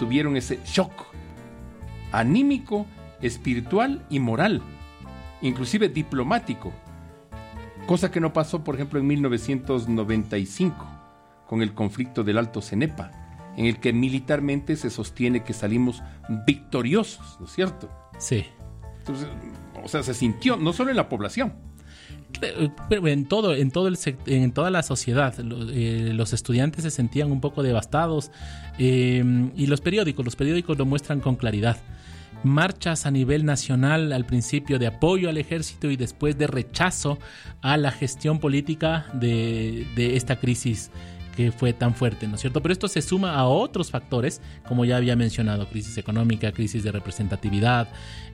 tuvieron ese shock anímico, espiritual y moral, inclusive diplomático, cosa que no pasó, por ejemplo, en 1995 con el conflicto del Alto Cenepa, en el que militarmente se sostiene que salimos victoriosos, ¿no es cierto? Sí. Entonces, o sea, se sintió no solo en la población, pero en toda la sociedad. Los estudiantes se sentían un poco devastados, y los periódicos lo muestran con claridad. Marchas a nivel nacional al principio de apoyo al ejército y después de rechazo a la gestión política de esta crisis que fue tan fuerte, ¿no es cierto? Pero esto se suma a otros factores, como ya había mencionado: crisis económica, crisis de representatividad,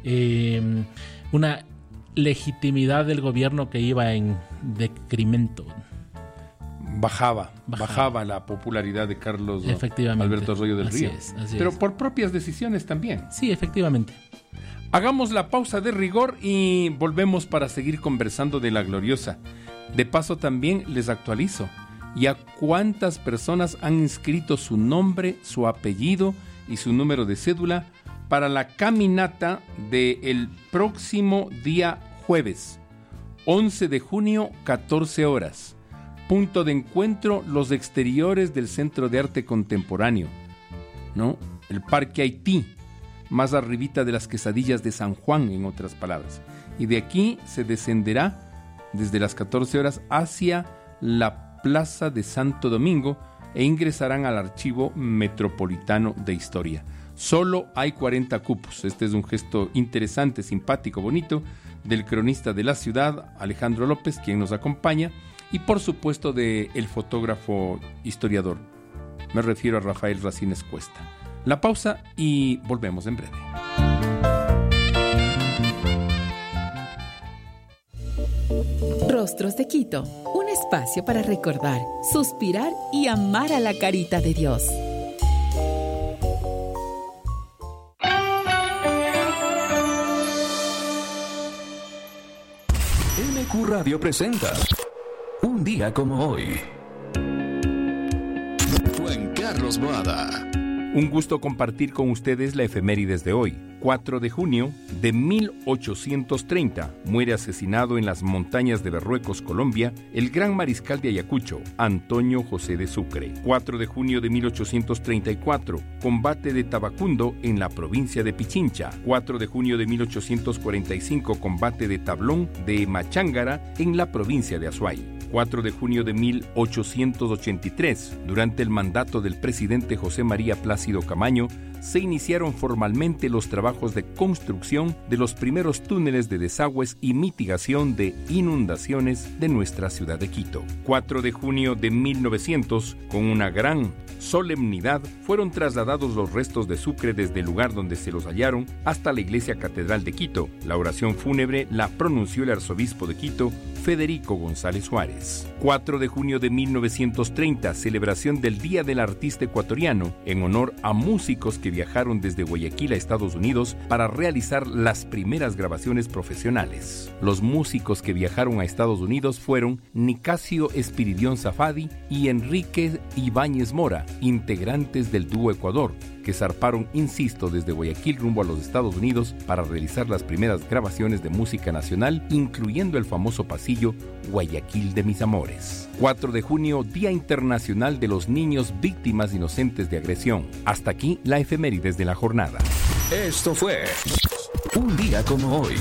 una legitimidad del gobierno que iba en decremento. Bajaba la popularidad de Carlos Alberto Arroyo del Río. Pero por propias decisiones también. Sí, efectivamente. Hagamos la pausa de rigor y volvemos para seguir conversando de la gloriosa. De paso también les actualizo. ¿Y a cuántas personas han inscrito su nombre, su apellido y su número de cédula para la caminata del próximo día jueves, 11 de junio, 14 horas? Punto de encuentro, los exteriores del Centro de Arte Contemporáneo, ¿no? El Parque Haití, más arribita de las Quesadillas de San Juan, en otras palabras. Y de aquí se descenderá desde las 14 horas hacia la Plaza de Santo Domingo e ingresarán al Archivo Metropolitano de Historia. Solo hay 40 cupos. Este es un gesto interesante, simpático, bonito, del cronista de la ciudad, Alejandro López, quien nos acompaña, y por supuesto del fotógrafo historiador. Me refiero a Rafael Racines Cuesta. La pausa y volvemos en breve. Rostros de Quito, un espacio para recordar, suspirar y amar a la carita de Dios. MQ Radio presenta Un día como hoy. Juan Carlos Boada. Un gusto compartir con ustedes la efemérides de hoy. 4 de junio de 1830 muere asesinado en las montañas de Berruecos, Colombia, el gran mariscal de Ayacucho, Antonio José de Sucre. 4 de junio de 1834, combate de Tabacundo en la provincia de Pichincha. 4 de junio de 1845, combate de Tablón de Machángara en la provincia de Azuay. 4 de junio de 1883, durante el mandato del presidente José María Plácido Camaño, se iniciaron formalmente los trabajos de construcción de los primeros túneles de desagües y mitigación de inundaciones de nuestra ciudad de Quito. 4 de junio de 1900, con una gran solemnidad, fueron trasladados los restos de Sucre desde el lugar donde se los hallaron hasta la iglesia catedral de Quito. La oración fúnebre la pronunció el arzobispo de Quito, Federico González Suárez. 4 de junio de 1930, celebración del Día del Artista Ecuatoriano, en honor a músicos que viajaron desde Guayaquil a Estados Unidos para realizar las primeras grabaciones profesionales. Los músicos que viajaron a Estados Unidos fueron Nicasio Espiridión Zafadi y Enrique Ibáñez Mora, integrantes del dúo Ecuador, que zarparon, insisto, desde Guayaquil rumbo a los Estados Unidos para realizar las primeras grabaciones de música nacional, incluyendo el famoso pasillo Guayaquil de mis amores. 4 de junio, Día Internacional de los Niños Víctimas Inocentes de Agresión. Hasta aquí la efemérides de la jornada. Esto fue Un día como hoy.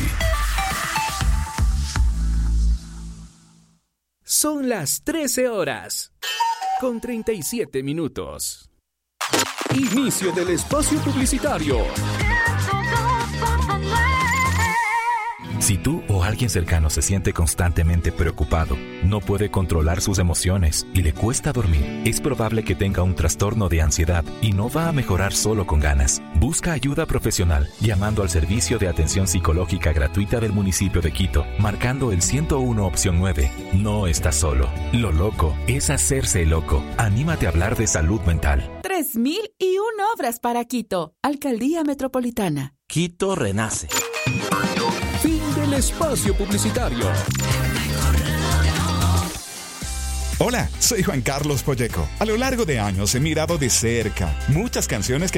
Son las 13 horas con 37 minutos. Inicio del espacio publicitario. Si tú o alguien cercano se siente constantemente preocupado, no puede controlar sus emociones y le cuesta dormir, es probable que tenga un trastorno de ansiedad y no va a mejorar solo con ganas. Busca ayuda profesional llamando al servicio de atención psicológica gratuita del municipio de Quito, marcando el 101 opción 9. No estás solo. Lo loco es hacerse loco. Anímate a hablar de salud mental. 3001 obras para Quito. Alcaldía Metropolitana. Quito renace. Fin del espacio publicitario. Hola, soy Juan Carlos Polleco. A lo largo de años he mirado de cerca muchas canciones que